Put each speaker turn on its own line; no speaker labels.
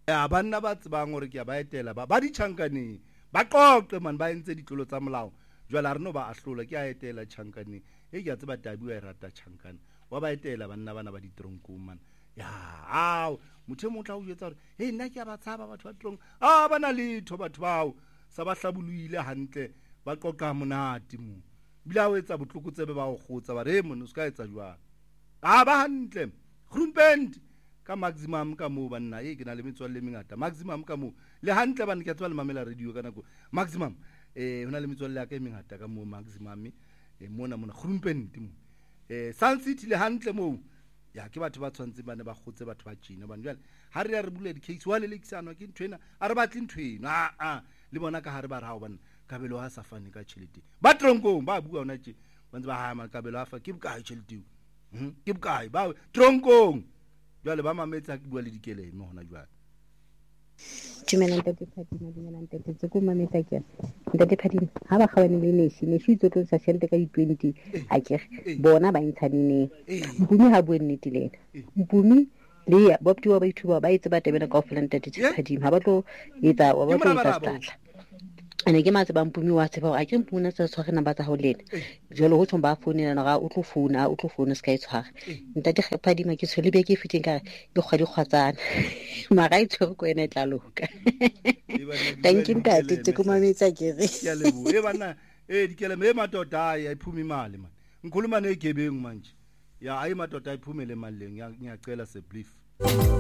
ya banna ba tsebang gore ke ya ba etela ba ditšhankaneng ba qoqe man ba entse ditlolo tsa molao jwale a re no ba ahlola ke a etela tšhankaneng ke a tseba tabi wa e rata tšhankane wa ba etela banna bana ba ditoronkong man ya ao motho e motla o jetsa gore he nna ke a ba tshaba batho ba tronk ba na letho batho bao sa ba hlaboloile hantle ba qoqa monate mo bila o etsa botloko tsebe ba go gotsa ba re mone o se ka etsa jwang ba hantle Groenbent ka maximum ka mo banna ke na le metswalle le mengata maximum ka mo le hantle bana ke tswa le mamela radio ka nako maximum hona le metswalle ya ka e mengata ka mo maximum mona Groenbent mo Sun City le hantle mo ya ke batho ba tshwantse bana ba gotse batho ba tjena bana jwale ha re ya re bule di case wa le lekisano ke nthwena a re batle nthwena le bona ka hare ba rao bana kabelo ha sa fane ka tšhelete ba tronkong ba bua ona tje ba ba ha ma kabelo ha fa ke bokae tšhelete ke bokae ba tronkong jwale ba mametsa ke bua le dikeleng mo hona jwale
Dumelang ntate Phadima dumelang ntate tse ko mametsa ke ntate Phadima ha ba kgabane le neshi itse tlo sa tšhelete ka di 20 a ke bona ba intshane Mpumi ha bue nnete lena Mpumi le bopti wa ba ithuba ba itse ba tebela ka ofela ntate Phadima ha ba tlo etsa wa ba tlo etsa stata ane ke matse ba Mpumi wa tseba a ke Mpuna tsa tshware namba tsa ho lena jalo ho tsomba founela na ga o tlo founa se ka itshwara ntate Phadima ke tshwele be ke fiting ka ke kgwedi kgwatsana mara e tshwere ko ena tla loka thank you ntate tse ko mametsa ke re
ya lebo bana dikeleme matota ya iphumi imali man ngikhuluma negebeng manje ya ayi matota iphumele emaleng ngiyacela se brief